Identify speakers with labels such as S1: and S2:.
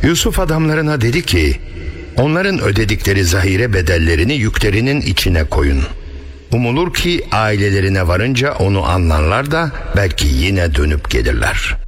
S1: Yusuf adamlarına dedi ki, onların ödedikleri zahire bedellerini yüklerinin içine koyun. Umulur ki ailelerine varınca onu anlarlar da belki yine dönüp gelirler.